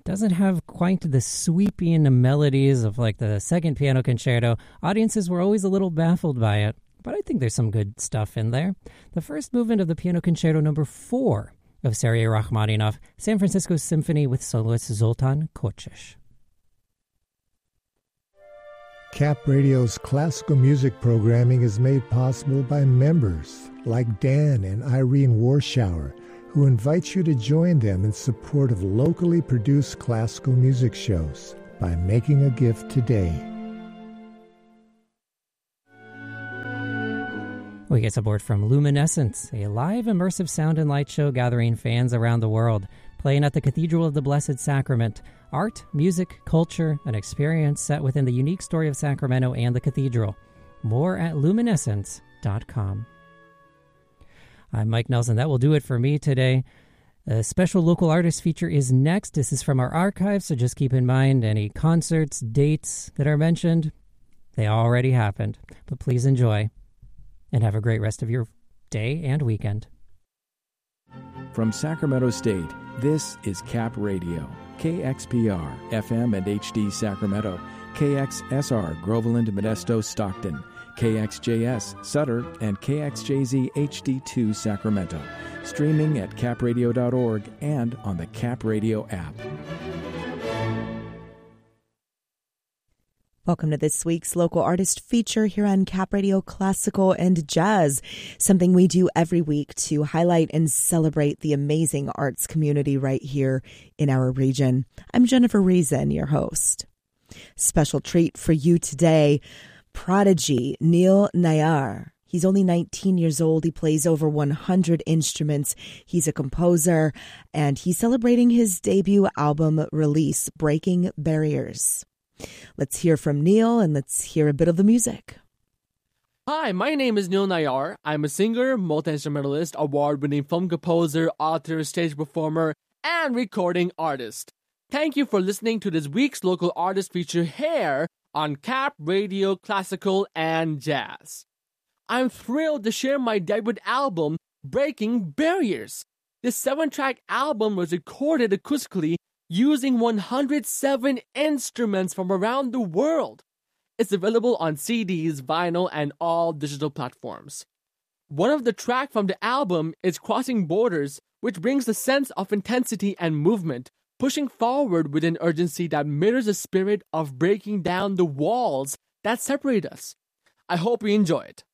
doesn't have quite the sweeping melodies of like the second piano concerto. Audiences were always a little baffled by it, but I think there's some good stuff in there. The first movement of the Piano Concerto Number 4 of Sergei Rachmaninoff, San Francisco Symphony with soloist Zoltan Kochish. Cap Radio's classical music programming is made possible by members like Dan and Irene Warschauer, who invite you to join them in support of locally produced classical music shows by making a gift today. We get support from Luminescence, a live immersive sound and light show gathering fans around the world, playing at the Cathedral of the Blessed Sacrament. Art, music, culture, an experience set within the unique story of Sacramento and the cathedral. More at luminescence.com. I'm Mike Nelson. That will do it for me today. A special local artist feature is next. This is from our archive, so just keep in mind any concerts, dates that are mentioned. They already happened, but please enjoy and have a great rest of your day and weekend. From Sacramento State, this is Cap Radio, KXPR, FM and HD Sacramento, KXSR, Groveland, Modesto, Stockton, KXJS, Sutter, and KXJZ HD2 Sacramento. Streaming at capradio.org and on the Cap Radio app. Welcome to this week's local artist feature here on Cap Radio Classical and Jazz, something we do every week to highlight and celebrate the amazing arts community right here in our region. I'm Jennifer Reason, your host. Special treat for you today. Prodigy Neil Nayar. He's only 19 years old. He plays over 100 instruments. He's a composer, and he's celebrating his debut album release, Breaking Barriers. Let's hear from Neil, and let's hear a bit of the music. Hi, my name is Neil Nayar. I'm a singer, multi-instrumentalist, award-winning film composer, author, stage performer, and recording artist. Thank you for listening to this week's local artist feature here on Cap Radio Classical and Jazz. I'm thrilled to share my debut album, Breaking Barriers. This 7-track album was recorded acoustically using 107 instruments from around the world. It's available on CDs, vinyl, and all digital platforms. One of the tracks from the album is Crossing Borders, which brings a sense of intensity and movement, pushing forward with an urgency that mirrors the spirit of breaking down the walls that separate us. I hope you enjoy it.